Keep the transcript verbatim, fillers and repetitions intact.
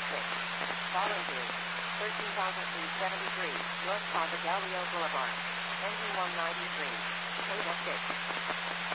six. Volunteers, thirteen thousand three hundred seventy-three, North Ponte Galileo Boulevard. Engine one ninety-three. Code six.